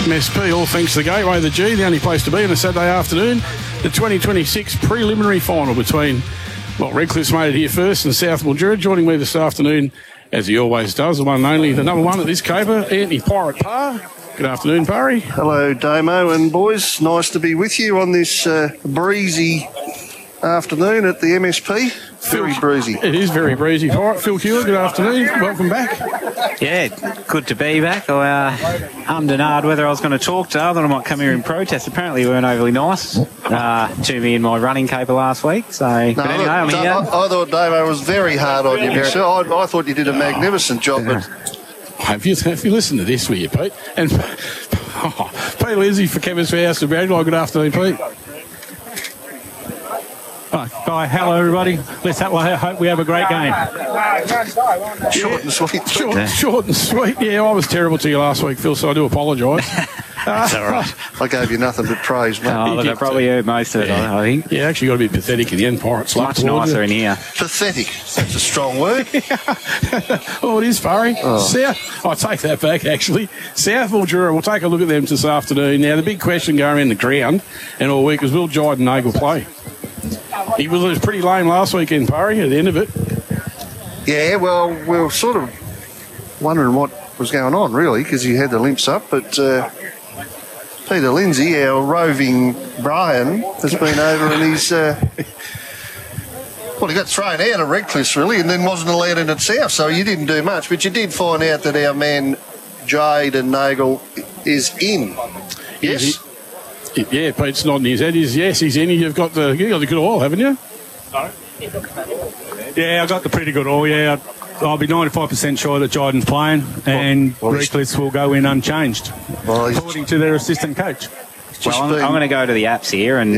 MSP, all thanks to the Gateway, the G, the only place to be on a Saturday afternoon. The 2026 preliminary final between, Redcliffe's made it here first and South Mildura. Joining me this afternoon, as he always does, the one and only, the number one at this caper, Anthony Pirate Parr. Good afternoon, Parry. Hello, Damo and boys. Nice to be with you on this breezy afternoon at the MSP. Very breezy. It is very breezy. Pirate. Phil Hewitt, good afternoon. Welcome back. Yeah, good to be back. I and hard whether I was going to talk to. I thought I might come here in protest. Apparently, we weren't overly nice to me in my running caper last week. So, but anyway, I'm here. I thought Damo was very hard on you, Michelle. I thought you did a magnificent job. But Have you listened to this, will you, Pete? And Pete Lindsay for Chemist House to Bradwell. Good afternoon, Pete. Hi, hello everybody. I hope we have a great game. Short and sweet. Short and sweet. Yeah, I was terrible to you last week, Phil, so I do apologise. That's all right. I gave you nothing but praise, mate. Look, I probably heard most of it, I think. Yeah, actually got to be pathetic in the end, Pirates. Much nicer in here. Pathetic. That's a strong word. Oh, it is, Farry. I'll take that back, actually. South Mildura, we'll take a look at them this afternoon. Now, the big question going around the ground and all week is, will Jiden-Nagle play? He was pretty lame last weekend, Parry, at the end of it. Yeah, well, we were sort of wondering what was going on, really, because he had the limps up. But Peter Lindsay, our roving Brian, has been over and he's... he got thrown out of Redcliffe, really, and then wasn't allowed in at South, so you didn't do much. But you did find out that our man Jiden-Nagle is in. Yes? Yeah, Pete's nodding his head. Yes, he's in. You've got the good oil, haven't you? No. Yeah, I got the pretty good oil, yeah. I'll be 95% sure that Jiden's playing and Redcliffe will go in unchanged, according to their assistant coach. Well, I'm going to go to the apps here, and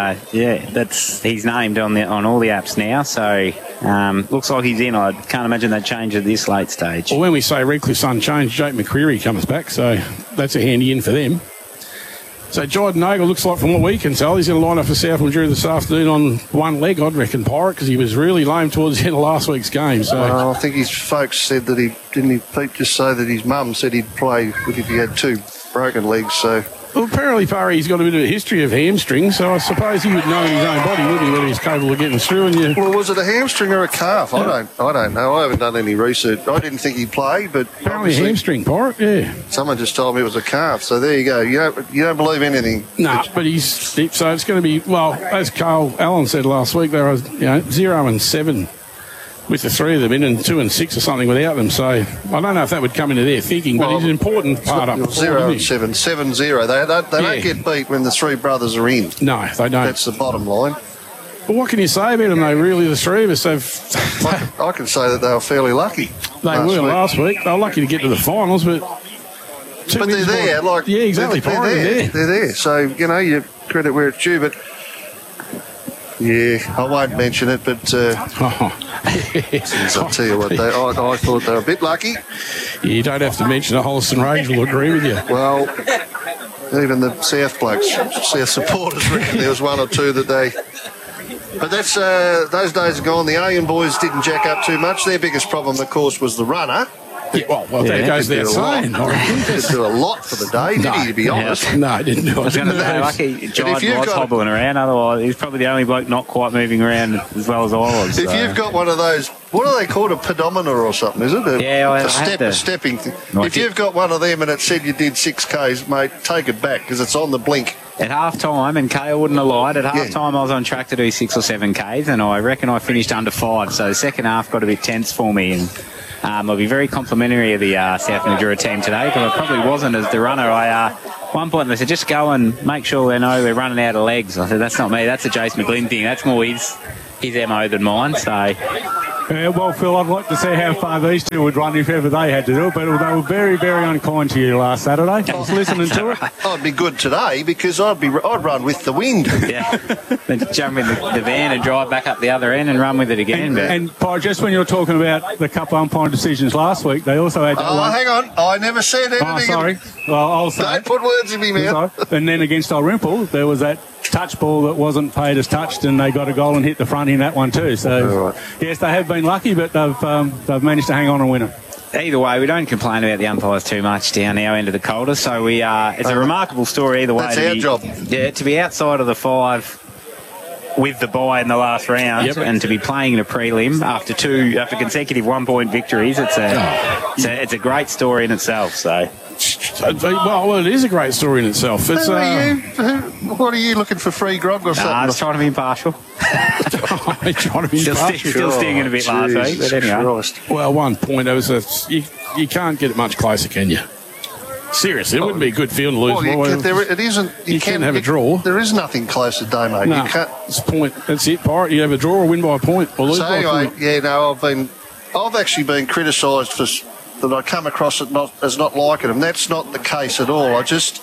he's named on all the apps now. So looks like he's in. I can't imagine they'd change at this late stage. Well, when we say Redcliffe's unchanged, Jake McCreary comes back, so that's a handy in for them. So Jiden-Nagle looks like, from what we can tell, he's going to line up for South Mildura this afternoon on one leg, I'd reckon, Pirate, because he was really lame towards the end of last week's game. So I think his folks said that Pete just say that his mum said he'd play if he had two broken legs, so... Well, apparently, Parry, he's got a bit of a history of hamstrings, so I suppose he would know in his own body, wouldn't he, whether he's capable of getting through. Well, was it a hamstring or a calf? I don't know. I haven't done any research. I didn't think he'd play, but apparently a hamstring, Pirate. Yeah. Someone just told me it was a calf, so there you go. You don't believe anything. No, but so it's going to be, as Carl Allen said last week, they were 0-7. With the three of them in and 2-6 or something without them. So I don't know if that would come into their thinking, but he's an important part up. 0-7, 7-0. They don't get beat when the three brothers are in. No, they don't. That's the bottom line. But what can you say about them, though, really, the three of us? I can say that they were fairly lucky. They were last week. They were lucky to get to the finals, but they're there. Yeah, exactly. They're there. So, you credit where it's due, but... Yeah, I won't mention it, but I'll tell you what, I thought they were a bit lucky. You don't have to mention it. Holliston Rage will agree with you. Well, even the South blokes, South supporters reckon there was one or two that they... But that's those days are gone. The Alien boys didn't jack up too much. Their biggest problem, of course, was the runner. Yeah, that goes without saying. He did do a lot for the day, didn't he, to be honest? No, he didn't do it. I was going to say, lucky Jiden was hobbling around, otherwise he's probably the only bloke not quite moving around as well as I was. If you've got one of those, what are they called, a pedometer or something, is it? A stepping thing. If you've got one of them and it said you did 6Ks, mate, take it back, because it's on the blink. At half-time, and Kale wouldn't have lied, at half-time I was on track to do 6 or 7 Ks, and I reckon I finished under 5, so the second half got a bit tense for me, and I'll be very complimentary of the South Mildura team today, because I probably wasn't as the runner. At one point they said, just go and make sure they know we're running out of legs. I said, that's not me, that's a Jace McGlynn thing. That's more his MO than mine, so... Well, Phil, I'd like to see how far these two would run if ever they had to do it, but they were very, very unkind to you last Saturday. I was listening to it. I'd be good today because I'd run with the wind. Yeah, then jump in the van and drive back up the other end and run with it again. And just when you were talking about the couple umpiring decisions last week, they also had... hang on, I never said anything. Oh, sorry. Well, I'll say... Don't put words in me mouth. And then against Dalrymple, there was that touch ball that wasn't paid as touched, and they got a goal and hit the front in that one too. So, yes, they have been lucky, but they've managed to hang on and win it. Either way, we don't complain about the umpires too much down our end of the Calder, so it's a remarkable story either way. That's our job. Yeah, to be outside of the 5 with the bye in the last round, and to be playing in a prelim after consecutive 1-point victories, it's a great story in itself. So, well, it is a great story in itself. It's, what are you looking for, free grog or something? I was trying to be impartial. Still stinging a bit last week, but anyway. Christ. Well, 1 point. You can't get it much closer, can you? Seriously, it wouldn't be a good field to lose. It isn't. You can have a draw. There is nothing close to Damo. No, you can't. it's a point. That's it, Pirate. You have a draw or win by a point or lose by a point. I've actually been criticised for that. I come across it as not liking them. That's not the case at all. I'm just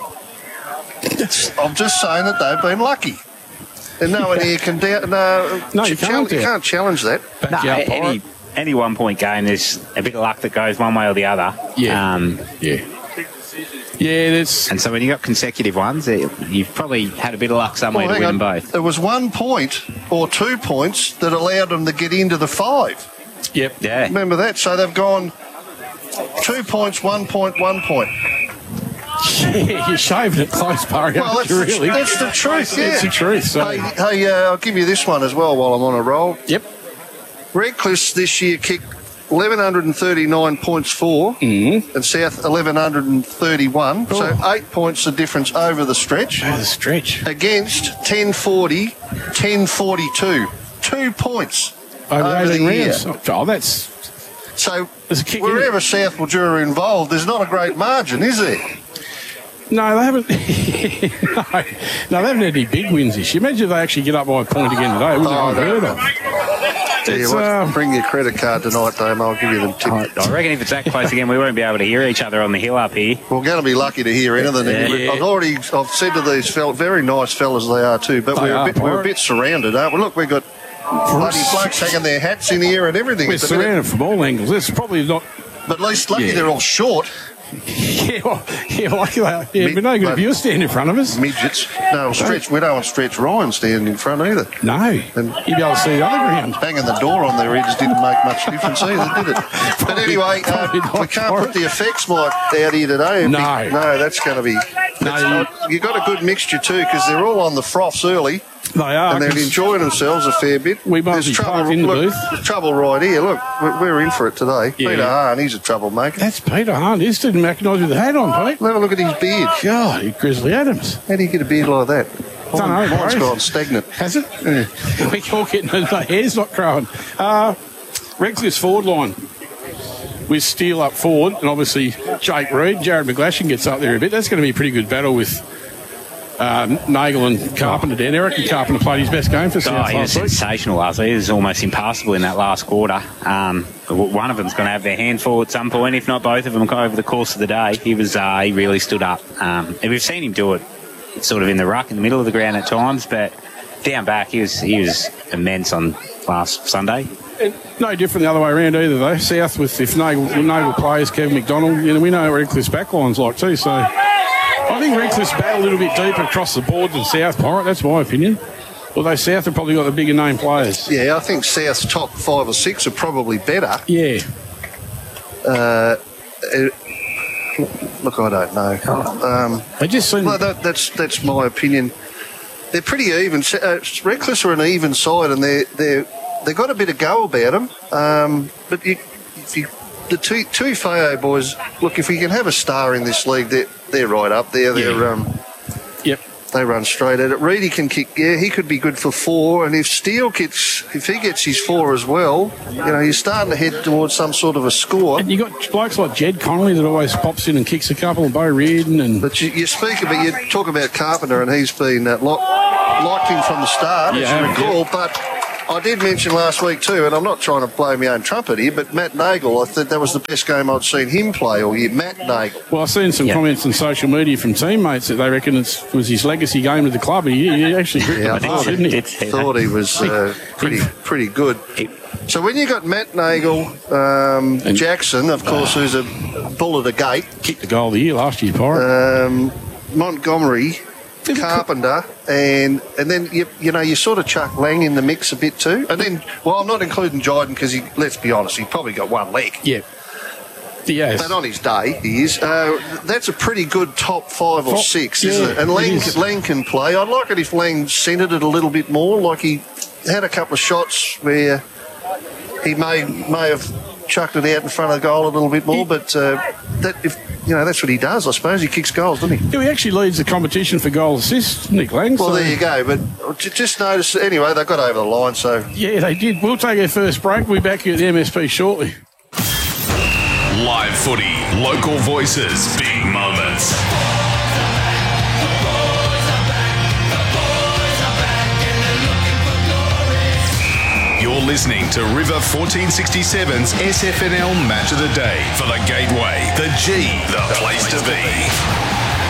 saying that they've been lucky. And no one here can doubt. No, you can't challenge that. Any 1-point game, there's a bit of luck that goes one way or the other. And so when you got consecutive ones, you've probably had a bit of luck somewhere to win them both. There was 1 point or 2 points that allowed them to get into the 5. Yep. Yeah. Remember that? So they've gone 2 points, 1 point, 1 point. Yeah, you're shaving it close, Barry. Well, that's the truth, yeah. It's the truth. So. Hey, I'll give you this one as well while I'm on a roll. Yep. Redcliffe this year kicked 1,139 points for, and South 1,131. So 8 points the difference over the stretch. Against 1040, 1042. 2 points over 18 rounds. Oh, that's... So wherever South Mildura are involved, there's not a great margin, is there? No, they haven't. No, they haven't had any big wins this year. Imagine if they actually get up by a point again today. Wouldn't have heard of. Tell you what, bring your credit card tonight, Dame. I'll give you them tips. I reckon if it's that close again, we won't be able to hear each other on the hill up here. We're going to be lucky to hear anything. Yeah. I've said to these fellas, very nice fellas they are too, but we're a bit surrounded, aren't we? Look, we've got bloody blokes hanging their hats in here and everything. We're surrounded from all angles. It's probably not. But at least lucky they're all short. Lucky that. Yeah, but no good if you stand in front of us. Midgets. No, we don't want Stretch Ryan standing in front either. No. And you'd be able to see the other ground. Banging the door on there, it just didn't make much difference either, did it? But anyway, we can't put the effects mic out here today. No, that's going to be... You've got a good mixture too, because they're all on the froths early. They are. And they're enjoying themselves a fair bit. We might be parked in the booth. There's trouble right here. Look, we're in for it today. Yeah. Peter Hahn, he's a troublemaker. That's Peter Hahn. He didn't recognise with the hat on, Pete. Have a look at his beard. God, Grizzly Adams. How do you get a beard like that? Mine's gone stagnant. Has it? Yeah. We're all getting... The hair's not growing. Redcliffe's forward line. With Steele up forward, and obviously Jake Reid, Jared McGlashan gets up there a bit. That's going to be a pretty good battle with Nagel and Carpenter down. Eric and Carpenter played his best game for South. He was sensational last week. He was almost impassable in that last quarter. One of them's going to have their hand full at some point, if not both of them, over the course of the day. He really stood up. And we've seen him do it sort of in the ruck, in the middle of the ground at times, but down back, he was immense on last Sunday. No different the other way around either, though. South, if Nagel plays, Kevin McDonald, we know what Redcliffe's backline's like too, so I think Redcliffe's battle a little bit deeper across the board than South, Pirate. That's my opinion. Although South have probably got the bigger name players. Yeah, I think South's top 5 or 6 are probably better. Yeah. Look, I don't know. They just seem... That's my opinion. They're pretty even. Redcliffe are an even side, and they've got a bit of go about them. But the Tuifeo boys, look, if we can have a star in this league, they're right up there. They run straight at it. Reedy can kick. Yeah, he could be good for 4. And if Steele gets his 4 as well, you're starting to head towards some sort of a score. And you got blokes like Jed Connolly that always pops in and kicks a couple, and Bo Reardon. But you talk about Carpenter, and he's been liked him from the start, as you recall. But I did mention last week too, and I'm not trying to blow my own trumpet here, but Matt Nagel, I think that was the best game I'd seen him play all year. Matt Nagel. Well, I've seen some comments on social media from teammates that they reckon it was his legacy game with the club. He actually gripped it hard, didn't he? Thought he was pretty good. So when you got Matt Nagel, Jackson, of course, who's a bull at the gate. Kicked the goal of the year last year, Pirate. Montgomery, Carpenter, and then you sort of chuck Lang in the mix a bit too. And then, I'm not including Jyden because let's be honest, he probably got one leg. Yeah. Yes. But on his day, he is. That's a pretty good top 5 or 6, isn't it? And Lang can play. I'd like it if Lang centred it a little bit more. Like he had a couple of shots where he may have chucked it out in front of the goal a little bit more, but that's what he does, I suppose. He kicks goals, doesn't he? Yeah, he actually leads the competition for goal assists, Nick Lang. Well, there you go. But just notice, anyway, they got over the line, so... Yeah, they did. We'll take our first break. We'll be back here at the MSP shortly. Live footy, local voices, big moments. You're listening to River 1467's SFNL Match of the Day for the Gateway, the G, the place to be.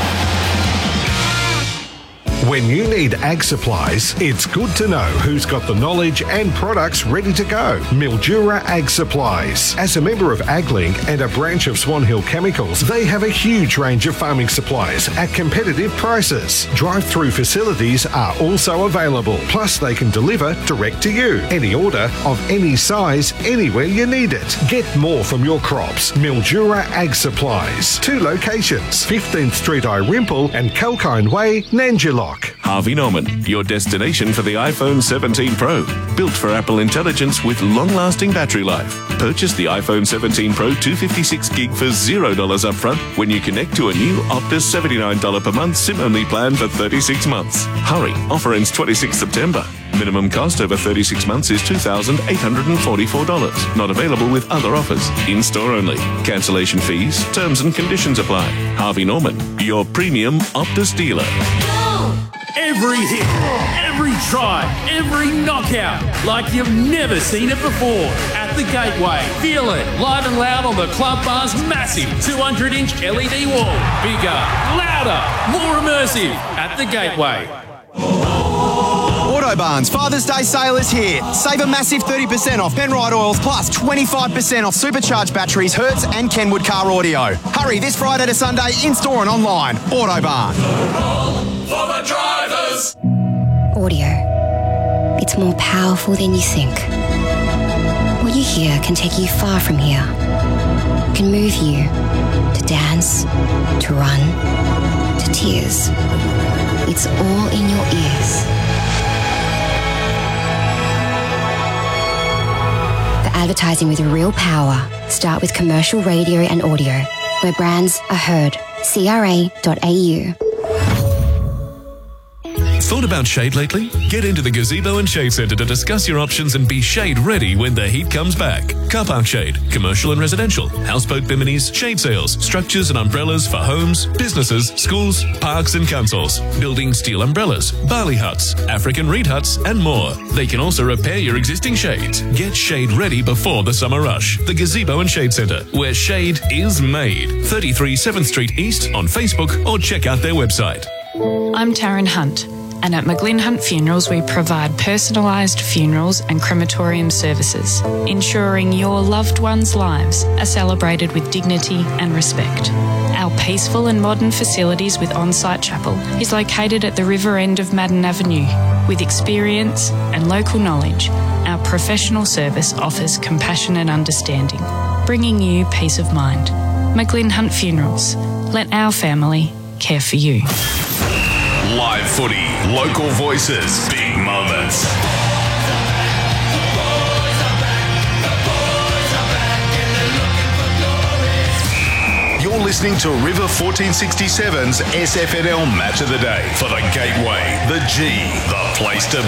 When you need ag supplies, it's good to know who's got the knowledge and products ready to go. Mildura Ag Supplies. As a member of AgLink and a branch of Swan Hill Chemicals, they have a huge range of farming supplies at competitive prices. Drive-through facilities are also available. Plus, they can deliver direct to you. Any order of any size, anywhere you need it. Get more from your crops. Mildura Ag Supplies. 2 locations, 15th Street Irimple and Kalkine Way, Nanjalok. Harvey Norman, your destination for the iPhone 17 Pro. Built for Apple Intelligence with long-lasting battery life. Purchase the iPhone 17 Pro 256GB for $0 upfront when you connect to a new Optus $79 per month SIM-only plan for 36 months. Hurry, offer ends 26 September. Minimum cost over 36 months is $2,844. Not available with other offers. In-store only. Cancellation fees, terms and conditions apply. Harvey Norman, your premium Optus dealer. Every hit, every try, every knockout, like you've never seen it before. At the Gateway, feel it live and loud on the Club Bar's massive 200-inch LED wall. Bigger, louder, more immersive. At the Gateway. Autobarn's Father's Day sale is here. Save a massive 30% off Penrite oils plus 25% off supercharged batteries, Hertz and Kenwood car audio. Hurry this Friday to Sunday in-store and online. Autobarn. For the drivers. Audio. It's more powerful than you think. What you hear can take you far from here. Can move you to dance, to run, to tears. It's all in your ears. For advertising with real power, start with commercial radio and audio, where brands are heard. CRA.au. Thought about shade lately? Get into the Gazebo and Shade Centre to discuss your options and be shade ready when the heat comes back. Car park shade, commercial and residential, houseboat biminis, shade sails, structures and umbrellas for homes, businesses, schools, parks and councils, building steel umbrellas, barley huts, African reed huts and more. They can also repair your existing shades. Get shade ready before the summer rush. The Gazebo and Shade Centre, where shade is made. 33 7th Street East on Facebook or check out their website. I'm Taryn Hunt. And at McGlynn Hunt Funerals, we provide personalised funerals and crematorium services, ensuring your loved ones' lives are celebrated with dignity and respect. Our peaceful and modern facilities with on-site chapel is located at the river end of Madden Avenue. With experience and local knowledge, our professional service offers compassion and understanding, bringing you peace of mind. McGlynn Hunt Funerals. Let our family care for you. Live footy, local voices, big moments. You're listening to River 1467's SFNL Match of the Day for the Gateway, the G, the place to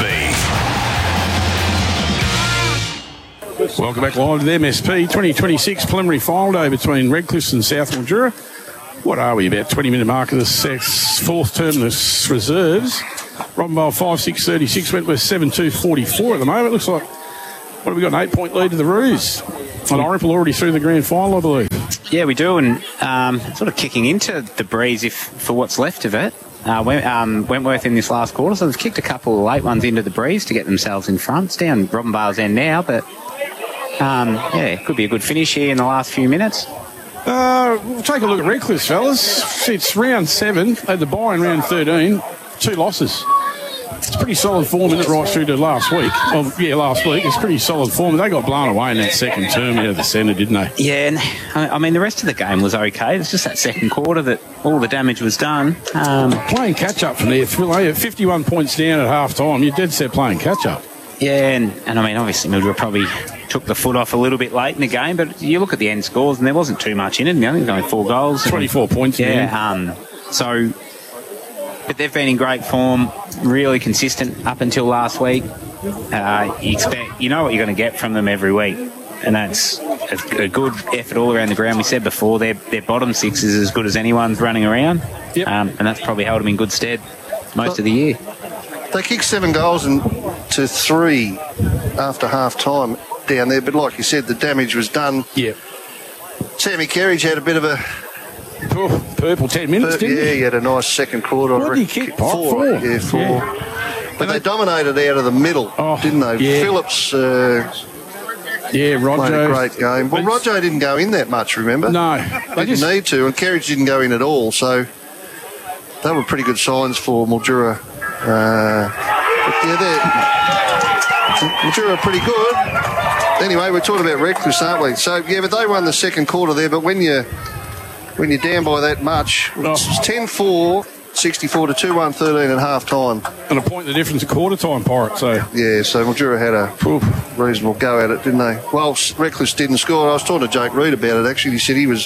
be. Welcome back live to the MSP 2026 preliminary final day between Redcliffe and South Mildura. What are we, about 20-minute mark of the fourth terminus reserves. Robinvale 5-6-36, Wentworth 7-2-44 at the moment. Looks like, what have we got, an 8-point lead to the Roos? And Irimple already through the grand final, I believe. Yeah, we do, and sort of kicking into the breeze for what's left of it. Wentworth in this last quarter, so they've kicked a couple of late ones into the breeze to get themselves in front. It's down Robinvale's end now, but it could be a good finish here in the last few minutes. We'll take a look at Redcliffe, fellas. It's round 7. They had the bye in round 13. 2 losses. It's pretty solid form in it right through to last week. Last week. It's pretty solid form. They got blown away in that second term out of the centre, didn't they? Yeah, and I mean, the rest of the game was okay. It's just that second quarter that all the damage was done. Playing catch-up from there. 51 points down at half-time. You're dead set playing catch-up. Yeah, and I mean, obviously, Mildura probably took the foot off a little bit late in the game, but you look at the end scores, and there wasn't too much in it. I think only 4 goals. 24 points in so... But they've been in great form, really consistent up until last week. You know what you're going to get from them every week, and that's a good effort all around the ground. We said before, their bottom six is as good as anyone's running around, and that's probably held them in good stead most of the year. They kicked 7 goals to 3 after half-time down there, but like you said, the damage was done. Yeah. Sammy Kerridge had a bit of a... purple 10 minutes, didn't he? Yeah, he had a nice second quarter. What did he kick? 4. Yeah, 4. Yeah. But they dominated out of the middle, didn't they? Yeah. Phillips Roger. played a great game. Well, Roger didn't go in that much, remember? No. They didn't need to, and Kerridge didn't go in at all, so they were pretty good signs for Mildura. Mildura are pretty good. Anyway, we're talking about Redcliffe, aren't we? So, yeah, but they won the second quarter there, but when you're down by that much, it's 10-4, 64 to 2-1, 13 at half time. And a point the difference at quarter time, Pirate. So so Mildura had a reasonable go at it, didn't they? Well, Redcliffe didn't score. I was talking to Jake Reed about it, actually. He said he was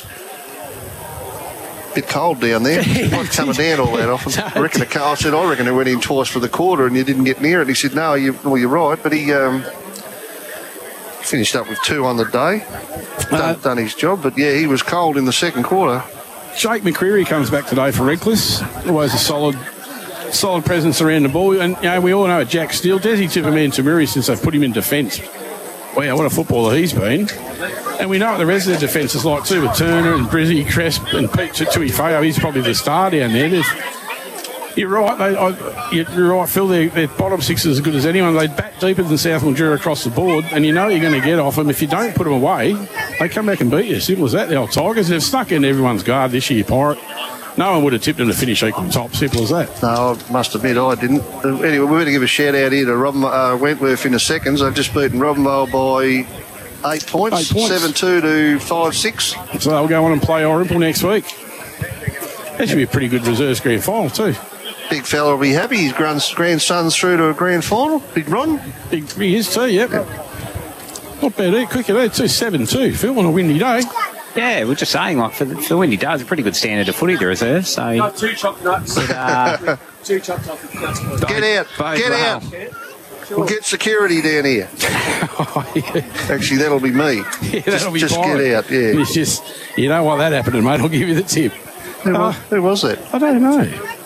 a bit cold down there. Not coming down all that often. I said, I reckon it went in twice for the quarter and you didn't get near it. He said, no, you're right. But he finished up with 2 on the day. Done his job. But, yeah, he was cold in the second quarter. Jake McCreary comes back today for Redcliffe. Always a solid presence around the ball. And, we all know Jack Steele. Desi Tipperman Tamuri since they've put him in defence. Wow, what a footballer he's been. And we know what the rest of the defence is like too, with Turner and Brizzy, Cresp and Pete Tuifeo. He's probably the star down there. You're right. You're right, Phil. Their bottom six is as good as anyone. They bat deeper than South Mildura across the board, and you know you're going to get off them. If you don't put them away, they come back and beat you. Simple as that. The old Tigers, they've snuck in everyone's guard this year, Pirate. No one would have tipped them to finish equal top. Simple as that. No, I must admit I didn't. Anyway, we're going to give a shout out here to Wentworth in the seconds. They've just beaten Robinvale by 8 points. 7-2 to 5-6. So they'll go on and play Orimple next week. That should be a pretty good reserves grand final too. Big fella will be happy. His grandson's through to a grand final. Big Ron. He is too, yep. Not bad, quicker there too. 7-2, Phil, on a windy day. Yeah, we're just saying, like, for when he does, a pretty good standard of footy, the reserve. So, 2 chopped nuts. 2 chopped nuts. Get out. We'll get security down here. Actually, that'll be me. Yeah, that'll be just fine. Get out, yeah. It's just, you know what that happened, mate. I'll give you the tip. Who was that? I don't know.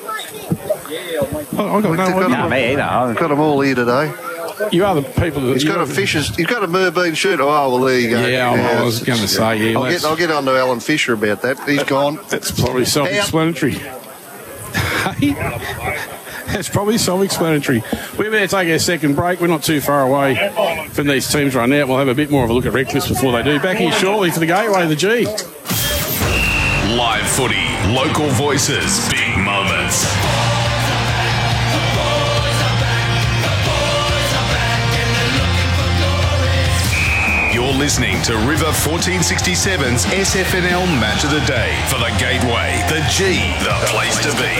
I got no, me either. I've got them all here today. You are the people that... He's got a Merbean shirt. Oh, well, there you go. Yeah, I was going to say, yeah. I'll get on to Alan Fisher about that. He's gone. That's probably self-explanatory. That's probably self-explanatory. We're going to take our second break. We're not too far away from these teams right now. We'll have a bit more of a look at Redcliffe before they do. Back here shortly for the Gateway, the G. Live footy, local voices, big moments. You're listening to River 1467's SFNL Match of the Day for the Gateway, the G, the place to be.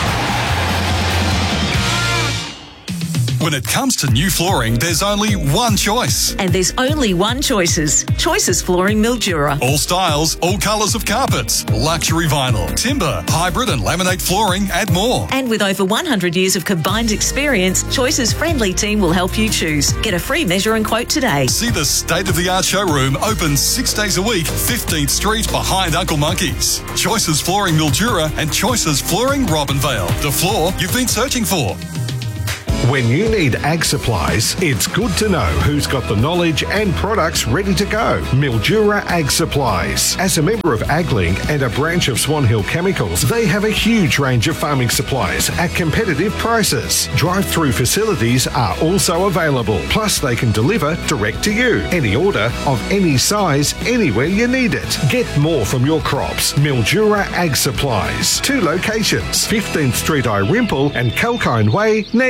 When it comes to new flooring, there's only one choice. And there's only one Choices. Choices Flooring Mildura. All styles, all colours of carpets, luxury vinyl, timber, hybrid and laminate flooring and more. And with over 100 years of combined experience, Choices' friendly team will help you choose. Get a free measure and quote today. See the state-of-the-art showroom open 6 days a week, 15th Street behind Uncle Monkey's. Choices Flooring Mildura and Choices Flooring Robinvale. The floor you've been searching for. When you need ag supplies, it's good to know who's got the knowledge and products ready to go. Mildura Ag Supplies. As a member of AgLink and a branch of Swan Hill Chemicals, they have a huge range of farming supplies at competitive prices. Drive-through facilities are also available. Plus, they can deliver direct to you. Any order of any size, anywhere you need it. Get more from your crops. Mildura Ag Supplies. 2 locations, 15th Street Irimple and Kalkine Way, Nanjilock.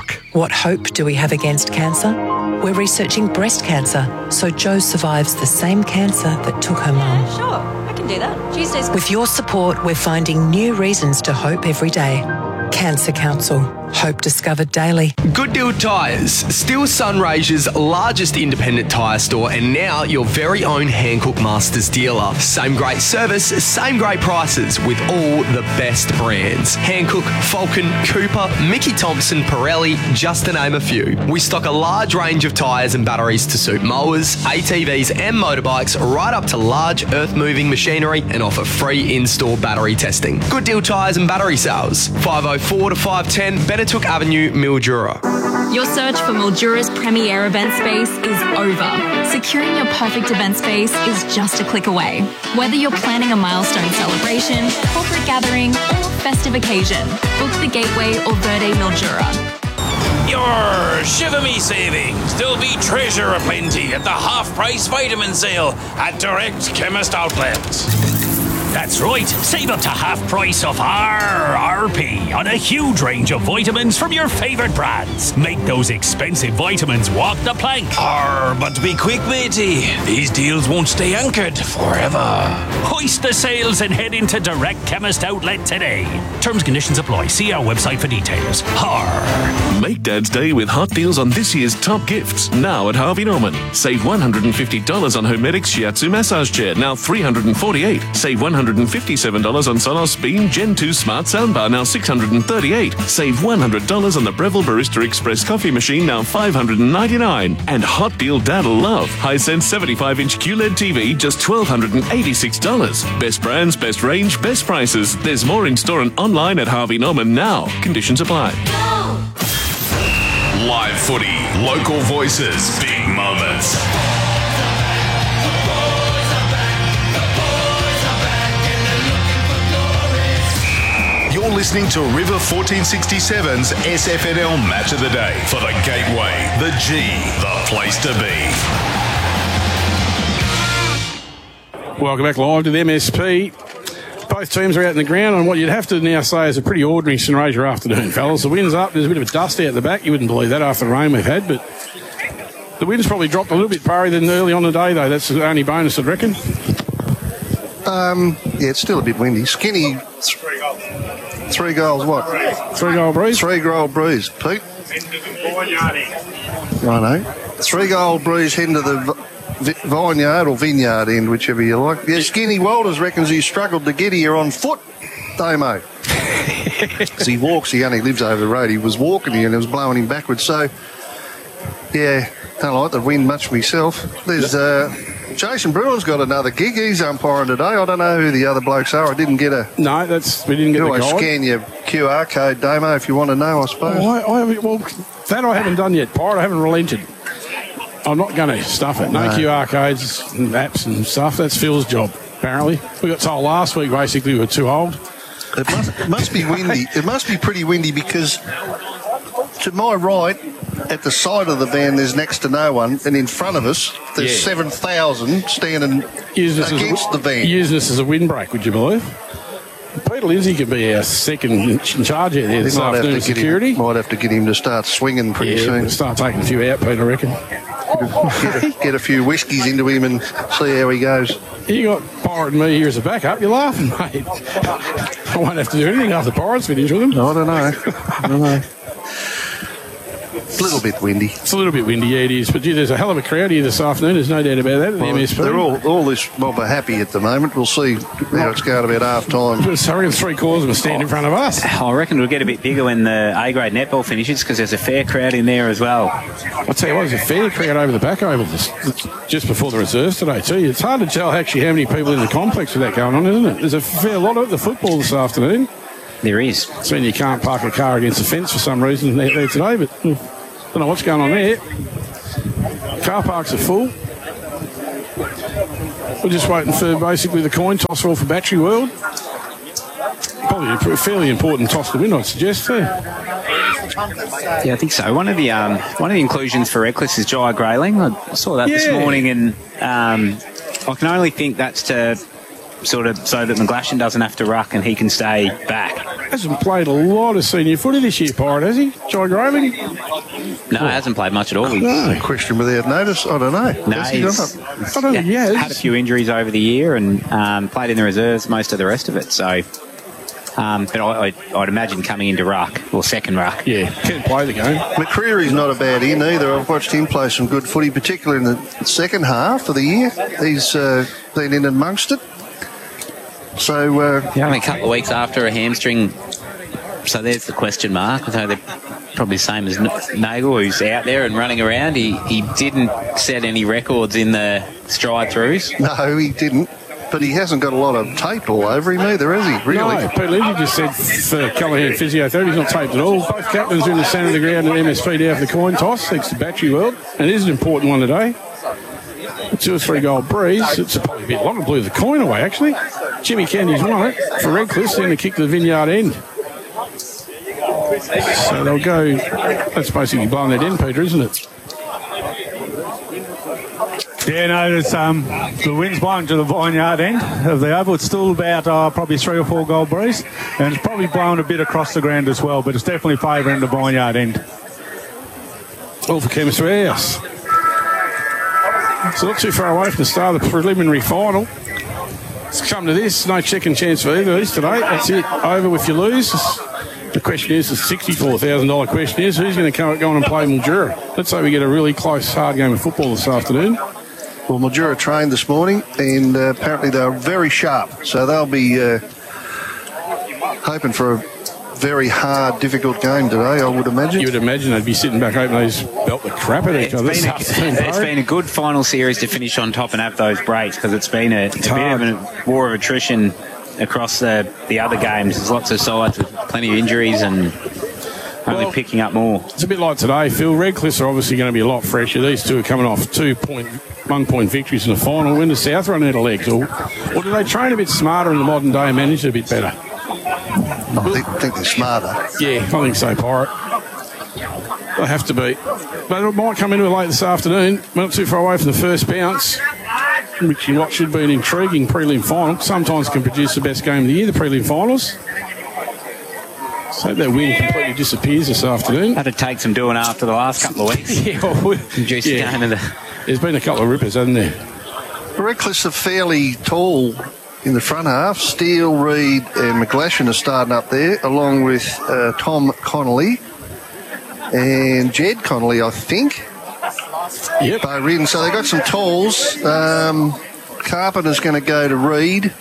Rock. What hope do we have against cancer? We're researching breast cancer, so Jo survives the same cancer that took her mum. Sure, I can do that. Tuesdays. With your support, we're finding new reasons to hope every day. Cancer Council. Hope discovered daily. Good Deal Tyres, still Sunraysia's largest independent tyre store and now your very own Hankook Masters dealer. Same great service, same great prices with all the best brands. Hankook, Falcon, Cooper, Mickey Thompson, Pirelli, just to name a few. We stock a large range of tyres and batteries to suit mowers, ATVs and motorbikes right up to large earth-moving machinery and offer free in-store battery testing. Good Deal Tyres and battery sales, 504 to 510 Benetook Avenue, Mildura. Your search for Mildura's premier event space is over. Securing your perfect event space is just a click away. Whether you're planning a milestone celebration, corporate gathering, or festive occasion, book the Gateway or Verde Mildura. Your Shiver Me savings. There'll be treasure aplenty at the half-price vitamin sale at Direct Chemist Outlets. That's right, save up to half price of RRP on a huge range of vitamins from your favourite brands. Make those expensive vitamins walk the plank. But be quick, matey. These deals won't stay anchored forever. Hoist the sails and head into Direct Chemist Outlet today. Terms and conditions apply. See our website for details. Make Dad's Day with hot deals on this year's top gifts, now at Harvey Norman. Save $150 on Homedics Shiatsu massage chair, now $348. Save $157 on Sonos Beam Gen 2 Smart Soundbar, now $638. Save $100 on the Breville Barista Express coffee machine, now $599. And hot deal Dad'll love. Hisense 75-inch QLED TV, just $1,286. Best brands, best range, best prices. There's more in store and online at Harvey Norman now. Conditions apply. Live footy, local voices, big moments. You're listening to River 1467's SFNL Match of the Day for the Gateway, the G, the place to be. Welcome back live to the MSP. Both teams are out in the ground on what you'd have to now say is a pretty ordinary St Razor afternoon, fellas. The wind's up. There's a bit of a dust out the back. You wouldn't believe that after the rain we've had, but the wind's probably dropped a little bit, Parry, than early on the day, though. That's the only bonus, I'd reckon. Yeah, it's still a bit windy. Skinny. 3 goals, what? 3 goal breeze? 3 goal breeze. Pete? Righto. 3 goal breeze heading to the vineyard or vineyard end, whichever you like. Yeah, Skinny Walters reckons he struggled to get here on foot, Damo. As he walks, he only lives over the road. He was walking here and it was blowing him backwards. So, yeah, don't like the wind much myself. There's Jason Bruin's got another gig. He's umpiring today. I don't know who the other blokes are. I didn't get a... No, we didn't get the guide. Scan your QR code, Damo, if you want to know, I suppose. Well, that I haven't done yet, Pirate. I haven't relented. I'm not going to stuff it. No QR codes and apps and stuff. That's Phil's job, apparently. We got told last week, basically, we were too old. It must be windy. It must be pretty windy because to my right, at the side of the van, there's next to no one, and in front of us, there's 7,000 standing against the van. Using this as a windbreak, would you believe? Peter Lindsay could be our second in charge out there this afternoon. Security might have to get him to start swinging pretty soon. Start taking a few out, Pete, I reckon. Get a few whiskies into him and see how he goes. You got Pirate and me here as a backup. You're laughing, mate. I won't have to do anything after Pirates finish with them. I don't know. It's a little bit windy. It's a little bit windy, yeah, it is. But, gee, there's a hell of a crowd here this afternoon. There's no doubt about that at the MSP. They're all this mob are happy at the moment. We'll see how it's going about half time. Sorry, 3/4 of them stand in front of us. I reckon it'll get a bit bigger when the A-grade netball finishes because there's a fair crowd in there as well. I'll tell you what, there's a fair crowd over the back oval just before the reserves today, too. It's hard to tell actually how many people in the complex with that going on, isn't it? There's a fair lot of the football this afternoon. There is. It's when you can't park a car against the fence for some reason there today, but... don't know what's going on there. Car parks are full. We're just waiting for basically the coin toss roll for Battery World. Probably a fairly important toss to win, I'd suggest, too. Yeah, I think so. One of the inclusions for Reckless is Jai Grayling. I saw that this morning, and I can only think that's to sort of so that McGlashan doesn't have to ruck and he can stay back. Hasn't played a lot of senior footy this year, Pirate, has he? John Groving? No, he hasn't played much at all. No. Question without notice. I don't know. No, he's had a few injuries over the year and played in the reserves most of the rest of it. So, but I'd imagine coming into ruck or second ruck. Yeah, can't play the game. McCreary's not a bad in either. I've watched him play some good footy, particularly in the second half of the year. He's been in amongst it. So only a couple of weeks after a hamstring. So there's the question mark. So they're probably the same as Nagel, who's out there and running around. He didn't set any records in the stride throughs. No, he didn't. But he hasn't got a lot of tape all over him either, has he? Really? No, Pete Lindsay just said for Callaghan Physiotherapy, he's not taped at all. Both captains are in the centre of the ground at MSP down for the coin toss, thanks to Battery World. And it is an important one today. A 2 or 3 goal breeze. It's probably a bit long. It blew the coin away, actually. Jimmy Kennedy's won it for Redcliffe, then a kick to the Vineyard end. So they'll go. That's basically blowing that end, Peter, isn't it? Yeah, no, there's, the wind's blowing to the Vineyard end of the oval. It's still about probably 3 or 4 goal breeze, and it's probably blowing a bit across the ground as well, but it's definitely favouring the Vineyard end. All for Chemistry House. So not too far away from the start of the preliminary final. It's come to this. No second chance for either of these today. That's it. Over if you lose. The question is, the $64,000 question is, who's going to go on and play Mildura? Let's say we get a really close, hard game of football this afternoon. Well, Mildura trained this morning, and apparently they're very sharp. So they'll be hoping for a very hard, difficult game today, I would imagine. You would imagine they'd be sitting back hoping they just belt the crap at each other. It's been a good final series to finish on top and have those breaks, because it's been a bit of a war of attrition across the other games. There's lots of sides with plenty of injuries and only picking up more. It's a bit like today, Phil. Redcliffs are obviously going to be a lot fresher. These two are coming off 1-point victories in the final. When does South run out of legs? Or do they train a bit smarter in the modern day and manage it a bit better? I think they're smarter. Yeah, I think so, Pirate. They have to be. But it might come into it late this afternoon. We're not too far away from the first bounce, which in what should be an intriguing prelim final. Sometimes can produce the best game of the year, the prelim finals. So that win completely disappears this afternoon. That'd take some doing after the last couple of weeks. There's been a couple of rippers, hasn't there? Redcliffs are fairly tall in the front half. Steele, Reid and McGlashan are starting up there, along with Tom Connolly and Jed Connolly, I think. Yep. So they've got some talls. Carpenter's going to go to Reid.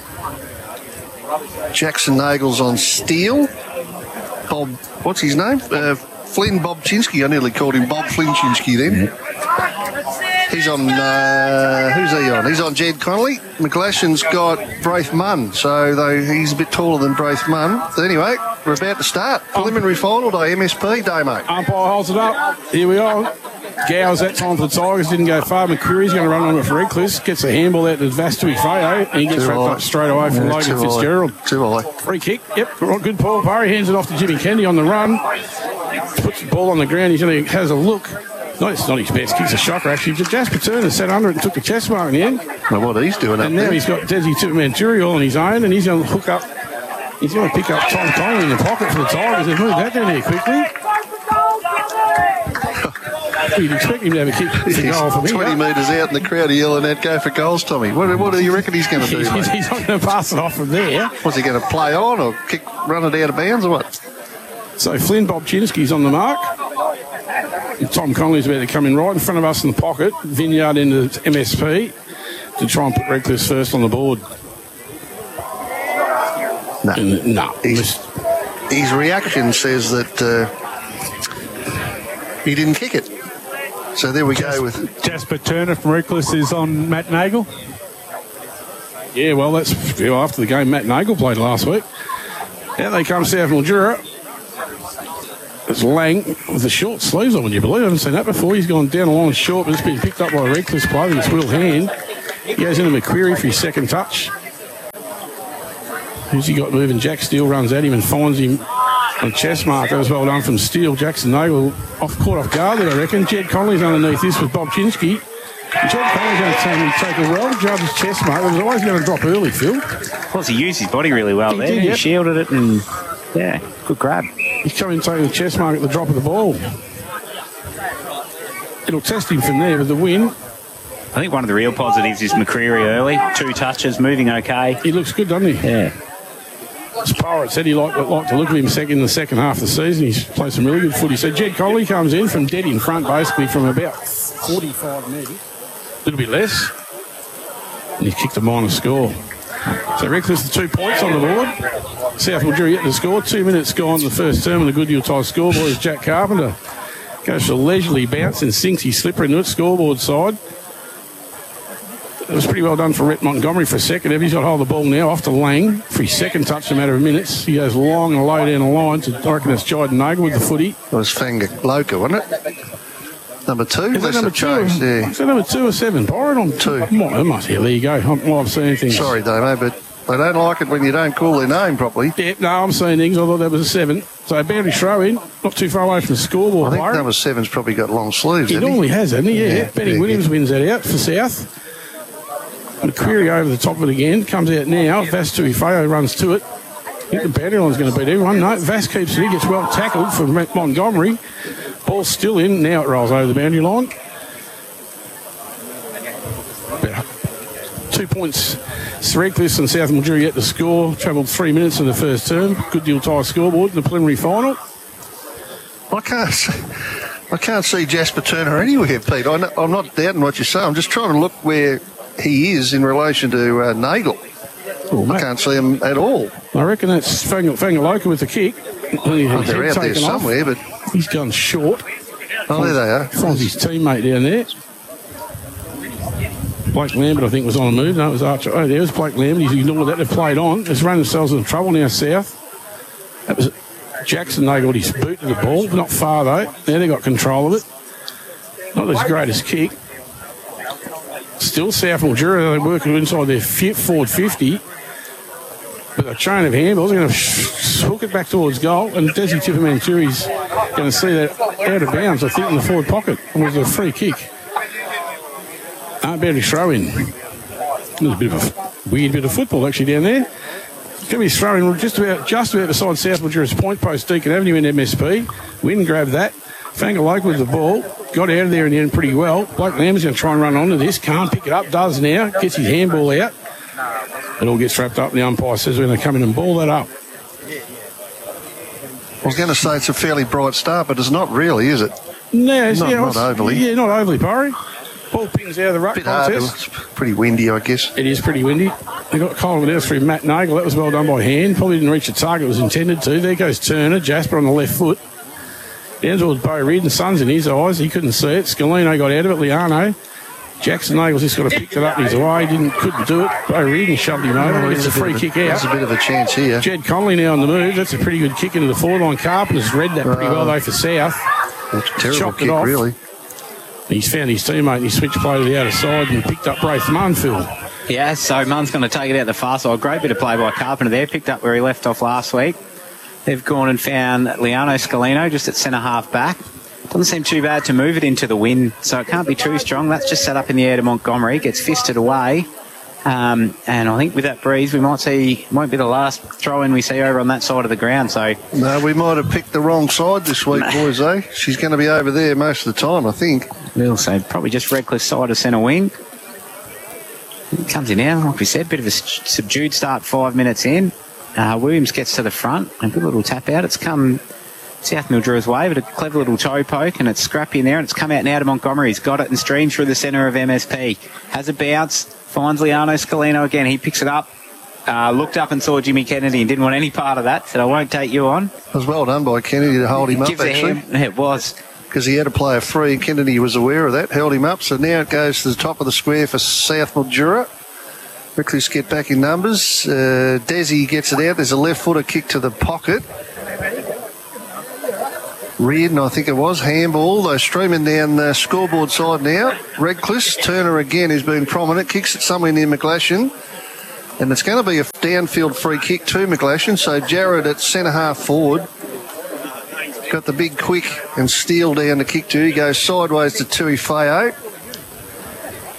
Jackson Nagel's on Steele. Bob, what's his name? Flynn Bobchinski. I nearly called him Bob Flynchinski then. He's on, who's he on? He's on Jed Connolly. McGlashan's got Braith Munn, so though he's a bit taller than Braith Munn. But anyway, we're about to start. Preliminary final day, MSP day, mate. Umpire holds it up. Here we are. Gow's that time for the Tigers. Didn't go far. McCreary's going to run on with Redcliffe. Gets a handball out to Vastui Feo, and he gets wrapped up straight away from Logan Fitzgerald. Free kick. Yep. Good ball. Barry hands it off to Jimmy Kennedy on the run. Puts the ball on the ground. He has a look. No, it's not his best. Kick's a shocker, actually. Jasper Turner sat under it and took the chest mark in the end. Well, what he's doing and now he's got Desi Tupamanturi all on his own, and he's going to hook up. He's going to pick up Tom Connolly in the pocket for the Tigers. They've moved that down here quickly. You'd expect him to have a kick for goal from here. 20 metres out in the crowd yelling out, go for goals, Tommy. What do you reckon he's going to do, mate? He's not going to pass it off from there. What's he going to play on or run it out of bounds or what? So Flynn Bobchinski's on the mark. Tom Connolly's about to come in right in front of us in the pocket. Vineyard into MSP to try and put Redcliffe first on the board. No. His reaction says that he didn't kick it. So there we go with Jasper Turner from Redcliffe is on Matt Nagel. Yeah, well, that's after the game Matt Nagel played last week. Out they come South Mildura. It's Lang with the short sleeves on, would you believe? I haven't seen that before. He's gone down the line short, but it's been picked up by a Redcliffe player with his wheel hand. He goes into McQuarrie for his second touch. Who's he got moving? Jack Steele runs at him and finds him on chest mark. That was well done from Steele. Jackson Nagel caught off guard there, I reckon. Jed Connolly's underneath this with Bobchinski. John Collins going to take a well judge's chest mark. It was always going to drop early, Phil. Plus, he used his body really well He there. did, He yep. shielded it and, yeah, good grab. He's coming and taking the chest mark at the drop of the ball. It'll test him from there with the win. I think one of the real positives is McCreary early. 2 touches, moving okay. He looks good, doesn't he? Yeah. As Pirate said, he liked to look at him in the second half of the season. He's played some really good footy. So Jed Coley comes in from dead in front, basically from about 45 metres. A little bit less. And he's kicked a minor score. So Reckless, the 2 points on the board. South Mildura yet to score. 2 minutes gone in the first term, and the Goodyear tie scoreboard is Jack Carpenter. Goes for a leisurely bounce and sinks his slipper into it, scoreboard side. It was pretty well done for Rhett Montgomery for a second. He's got hold of the ball now, off to Lang for his second touch in a matter of minutes. He goes long and low down the line to, I reckon it's Jiden Nagel with the footy. It was Fanga Loka, wasn't it? Number 2? Is that number 2? Yeah. Is that number 2 or 7? Byron on 2. Yeah, there you go. I'm seeing things. Sorry, Damo, but they don't like it when you don't call their name properly. Yeah, no, I'm seeing things. I thought that was a 7. So boundary throw in, not too far away from the scoreboard. I think number 7's probably got long sleeves, He hasn't normally has, hasn't he? Yeah. Benny yeah, Williams wins that out for South. McQuarrie over the top of it again. Comes out now. Vas Tuifeo runs to it. I think the boundary line's going to beat everyone. No, Vas keeps it. He gets well tackled from Montgomery. Ball's still in. Now it rolls over the boundary line. 2 points. Reckless and South Mildura yet to score. Travelled 3 minutes in the first term. Good deal tie scoreboard in the preliminary final. I can't see Jasper Turner anywhere, Pete. I'm not doubting what you say. I'm just trying to look where he is in relation to Nagel. I can't see him at all. I reckon that's Fangaloka with the kick. They're out there somewhere, but he's gone short. Oh, there they are. Finds his teammate down there. Blake Lambert, I think, was on the move. No, it was Archer. Oh, there's Blake Lambert. He's ignored that. They've played on. It's run themselves into trouble now, South. That was Jackson. They got his boot to the ball. Not far, though. Now they got control of it. Not his greatest kick. Still South Mildura. They're working inside their forward 50. But a chain of handballs. They're going to hook it back towards goal. And Desi Tippermanturi's going to see that out of bounds, I think, in the forward pocket. It was a free kick. Barely throw in. There's a bit of a weird bit of football actually down there. Going to be throwing just about beside South Mildura's point post, Deacon Avenue in MSP. Wynn grabbed that. Fangaloka with the ball. Got out of there in the end pretty well. Blake Lambert's going to try and run onto this. Can't pick it up. Does now. Gets his handball out. It all gets wrapped up. The umpire says we're going to come in and ball that up. I was going to say it's a fairly bright start, but it's not really, is it? No, not overly. Yeah, not overly, Barry. Ball pings out of the ruck contest. It's pretty windy, I guess. It is pretty windy. They got Colin out through Matt Nagel. That was well done by hand. Probably didn't reach the target it was intended to. There goes Turner. Jasper on the left foot. Down towards Bo Reid, and sun's in his eyes. He couldn't see it. Scalino got out of it. Liano. Jackson Nagel's just got to pick it up his way. Couldn't do it. Bo Reid shoved him over. It's a free kick out. There's a bit of a chance here. Jed Conley now on the move. That's a pretty good kick into the forward line. Carpenter's read that pretty well though for South. That's a terrible kick, really. He's found his teammate and he switched play to the outer side and picked up Braith Munn, Phil. Yeah, so Munn's going to take it out the far side. Great bit of play by Carpenter there. Picked up where he left off last week. They've gone and found Liano Scalino just at centre half back. Doesn't seem too bad to move it into the win, so it can't be too strong. That's just set up in the air to Montgomery. Gets fisted away. And I think with that breeze, we might see, might be the last throw-in we see over on that side of the ground. So no, we might have picked the wrong side this week, boys, eh? She's going to be over there most of the time, I think. We'll say probably just Redcliffe side of centre wing. It comes in now, like we said, bit of a subdued start 5 minutes in. Williams gets to the front, a good little tap out. It's come South Mildura's way, but a clever little toe poke, and it's scrappy in there, and it's come out now to Montgomery. He's got it and streams through the centre of MSP. Has a bounce, finds Liano Scalino again. He picks it up, looked up and saw Jimmy Kennedy and didn't want any part of that, said, I won't take you on. It was well done by Kennedy to hold him up, actually. It was. Because he had to play a free. Kennedy was aware of that, held him up. So now it goes to the top of the square for South Mildura. Reckless get back in numbers. Desi gets it out. There's a left footer kick to the pocket. Reardon, I think it was, handball. They're streaming down the scoreboard side now. Redcliffe, Turner again, who's been prominent, kicks it somewhere near McGlashan. And it's going to be a downfield free kick to McGlashan. So Jared at centre half forward. Got the big quick and steal down to kick to. He goes sideways to Tuifeo.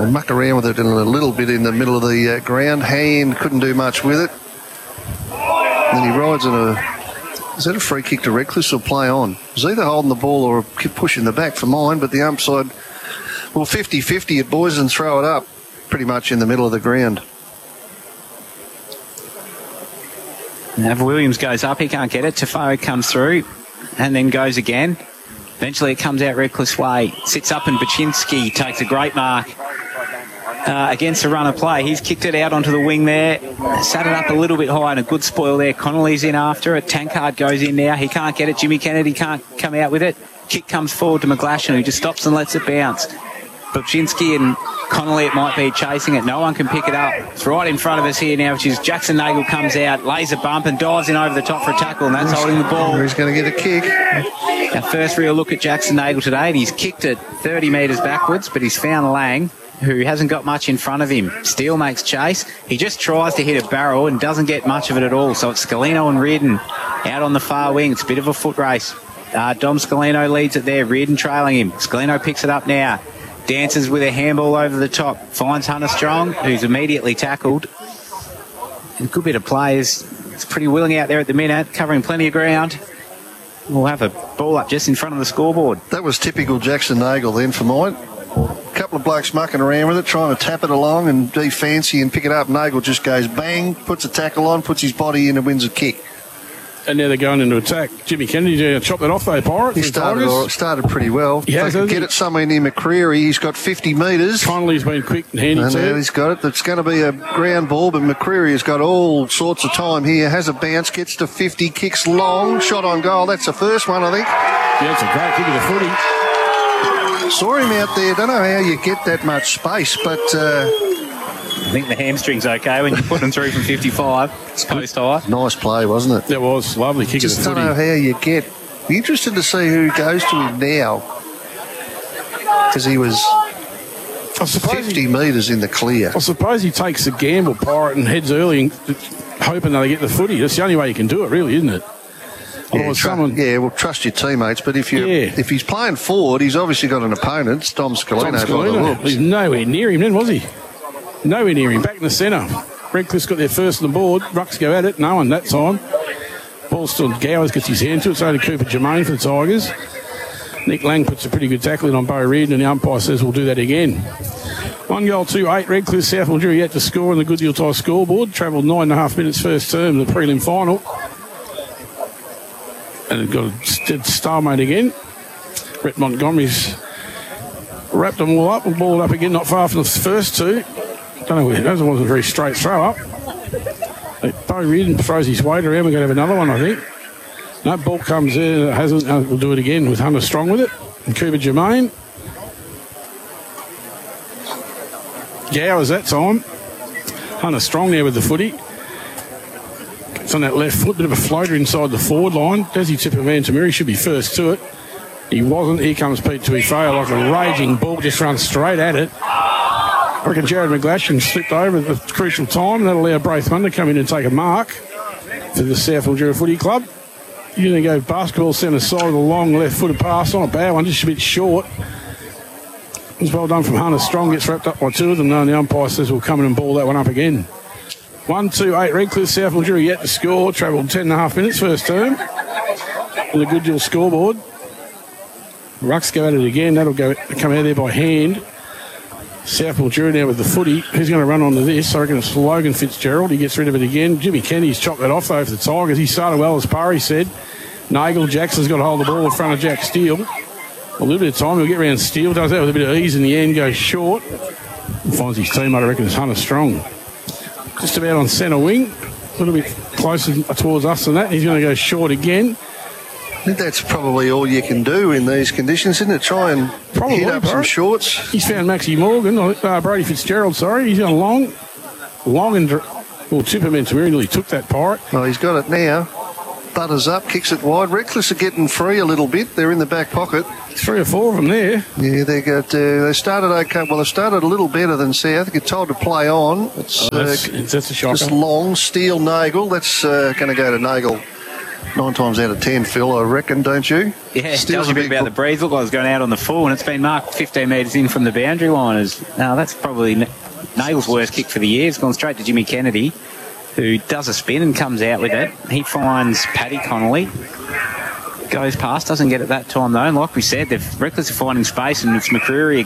They muck around with it in a little bit in the middle of the ground. Hand couldn't do much with it. And then he rides in a... Is that a free kick to Reckless or play on? He's either holding the ball or pushing the back for mine, but the ump side, well, 50-50 at boys and throw it up pretty much in the middle of the ground. Nav Williams goes up, he can't get it. Tafo comes through and then goes again. Eventually it comes out Reckless way. Sits up and Baczynski takes a great mark against the run of play. He's kicked it out onto the wing there. Sat it up a little bit high and a good spoil there. Connolly's in after it. Tankard goes in now. He can't get it. Jimmy Kennedy can't come out with it. Kick comes forward to McGlashan, who just stops and lets it bounce. Baczynski and Connolly, it might be chasing it. No one can pick it up. It's right in front of us here now, which is Jackson Nagle comes out, lays a bump and dives in over the top for a tackle, and that's holding the ball. He's going to get a kick. Our first real look at Jackson Nagle today, and he's kicked it 30 metres backwards, but he's found Lang, who hasn't got much in front of him. Steele makes chase. He just tries to hit a barrel and doesn't get much of it at all. So it's Scalino and Reardon out on the far wing. It's a bit of a foot race. Dom Scalino leads it there. Reardon trailing him. Scalino picks it up now. Dances with a handball over the top. Finds Hunter Strong, who's immediately tackled. And a good bit of players. It's pretty willing out there at the minute, covering plenty of ground. We'll have a ball up just in front of the scoreboard. That was typical Jackson Nagle then for mine. A couple of blokes mucking around with it, trying to tap it along and be fancy and pick it up. Nagle just goes bang, puts a tackle on, puts his body in and wins a kick. And now they're going into attack. Jimmy Kennedy chopped that off, though, Pirates. He started pretty well. If they could get it somewhere near McCreary. He's got 50 metres. Connolly's been quick and handy too. Now he's got it. It's going to be a ground ball, but McCreary has got all sorts of time here. Has a bounce, gets to 50, kicks long, shot on goal. That's the first one, I think. Yeah, it's a great kick of the footy. Saw him out there. Don't know how you get that much space, but... I think the hamstring's okay when you put them through from 55. It's post high. Nice play, wasn't it? That was lovely kick of the footy. Just don't know how you get. Be interested to see who goes to him now, because he was 50 metres in the clear. I suppose he takes the gamble, Pirate, and heads early, and hoping they get the footy. That's the only way you can do it, really, isn't it? Well, trust your teammates. But if he's playing forward, he's obviously got an opponent. It's Dom Scalino. He's nowhere near him then, was he? Nowhere near him. Back in the centre. Redcliffe's got their first on the board. Rucks go at it. No one that time. Ball still. Gowers gets his hand to it. It's only Cooper Germain for the Tigers. Nick Lang puts a pretty good tackle in on Bo Reardon, and the umpire says we'll do that again. 1 goal, 2-8. Redcliffe, South Mildura yet to score on the Goodyear Tie scoreboard. Travelled 9.5 minutes first term, the prelim final. And it got a stalemate again. Brett Montgomery's wrapped them all up and balled up again, not far from the first two. Don't know where it wasn't a very straight throw up. Bo Reardon throws his weight around. We're going to have another one, I think. No, ball comes in. It hasn't. We'll do it again with Hunter Strong with it. And Cooper Germain. Gowers that time. Hunter Strong there with the footy. It's on that left foot. Bit of a floater inside the forward line. Desi Tipperman-Tamiri should be first to it. He wasn't. Here comes Pete Tuifeo like a raging ball. Just runs straight at it. I reckon Jared McGlashan slipped over at the crucial time. That'll allow Braithman to come in and take a mark for the South Mildura Footy Club. You're going to go basketball centre side with a long left-footed pass. Not a bad one, just a bit short. It's well done from Hunter Strong. Gets wrapped up by two of them. And the umpire says we'll come in and ball that one up again. 1-2-8 Redcliffe. South Mildura yet to score. Travelled 10.5 minutes first term. On the Goodyear scoreboard. Rucks go at it again. That'll come out there by hand. South Mildura now with the footy. Who's going to run onto this? I reckon it's Logan Fitzgerald. He gets rid of it again. Jimmy Kennedy's chopped that off though for the Tigers. He started well, as Parry said. Nagel Jackson's got to hold the ball in front of Jack Steele. A little bit of time. He'll get around Steele. Does that with a bit of ease in the end. Goes short. And finds his teammate. I reckon it's Hunter Strong. Just about on centre wing. A little bit closer towards us than that. He's going to go short again. I think that's probably all you can do in these conditions, isn't it? Try and hit up some shorts. He's found Maxie Morgan, Brady Fitzgerald, sorry. He's gone long and... Well, Tipperman-Tamiri nearly took that Pirate. Well, he's got it now. Butters up, kicks it wide. Reckless are getting free a little bit. They're in the back pocket. 3 or 4 of them there. Yeah, they started okay. Well, they started a little better than South. Get told to play on. It's that's a shocker. Just long, Steele, Nagel. That's going to go to Nagel 9 times out of 10, Phil, I reckon, don't you? Yeah, it tells you a bit about the breeze. Look like it was going out on the full, and it's been marked 15 metres in from the boundary line. That's probably Nail's worst kick for the year. It's gone straight to Jimmy Kennedy, who does a spin and comes out with it. He finds Paddy Connolly. Goes past, doesn't get it that time though. And like we said, Reckless are finding space, and it's McCreary